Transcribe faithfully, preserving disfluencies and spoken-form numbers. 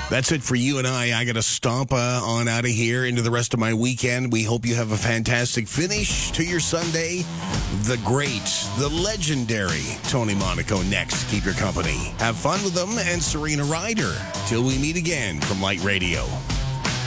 That's it for you and I. I got to stomp uh, on out of here into the rest of my weekend. We hope you have a fantastic finish to your Sunday. The great, the legendary Tony Monaco next. Keep your company. Have fun with them and Serena Ryder. Till we meet again from Light Radio.